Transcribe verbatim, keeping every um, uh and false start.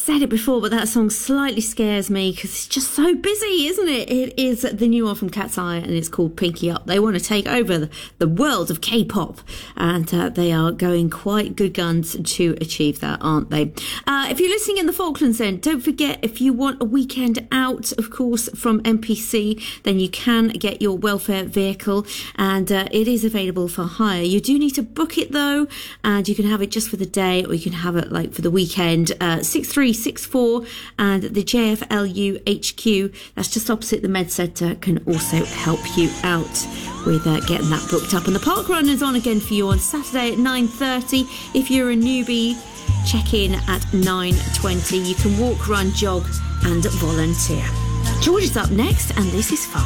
said it before, but that song slightly scares me because it's just so busy, isn't it? It is the new one from Cat's Eye, and it's called Pinky Up. They want to take over the world of K-pop, and uh, they are going quite good guns to achieve that, aren't they? Uh, if you're listening in the Falklands, then don't forget, if you want a weekend out, of course, from M P C, then you can get your welfare vehicle, and uh, it is available for hire. You do need to book it though, and you can have it just for the day, or you can have it like for the weekend. Uh, six three six four, and the J F L U H Q, that's just opposite the Med Centre, can also help you out with uh, getting that booked up. And the park run is on again for you on Saturday at nine thirty. If you're a newbie, check in at nine twenty. You can walk, run, jog and volunteer. George is up next, and this is fun.